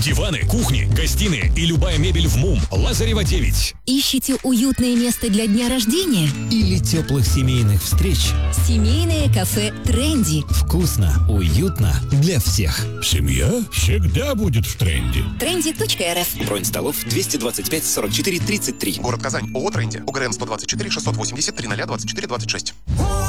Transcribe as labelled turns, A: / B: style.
A: Диваны, кухни, гостиные и любая мебель в МУМ. Лазарева 9.
B: Ищете уютное место для дня рождения?
C: Или теплых семейных встреч?
B: Семейное кафе «Тренди».
C: Вкусно, уютно для всех.
D: Семья всегда будет в тренде.
B: Trendy.rf.
E: Бронь столов 225 44 33.
F: Город Казань. ООО «Тренди». УГРН 124 680 0024 26.